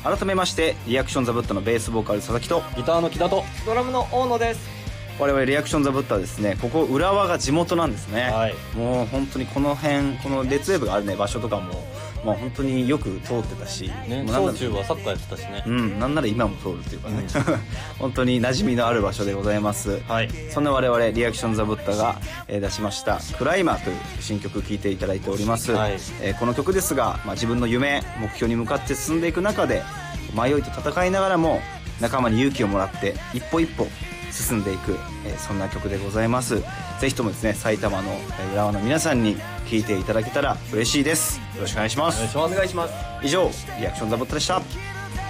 改めましてリアクションザブッタのベースボーカル佐々木とギターの木田とドラムの大野です。 我々リアクションザブッタはですね、ここ浦和が地元なんですね、 はい、 もう本当にこの辺、このレッツウェーブがあるね場所とかも、まあ、本当によく通ってたし、 ね、小中はサッカーやってたしね、 なんなら今も通るっていうかね、本当に馴染みのある場所でございます、 はい、 そんな我々リアクションザブッタが出しました「クライマー」という新曲聴いていただいております、 はい、 この曲ですが、自分の夢目標に向かって進んでいく中で迷いと戦いながらも仲間に勇気をもらって一歩一歩進んでいく、そんな曲でございます。ぜひともですね、埼玉の浦和の皆さんに聴いていただけたら嬉しいです。よろしくお願いします。 お願いします。 以上リアクションザボットでした。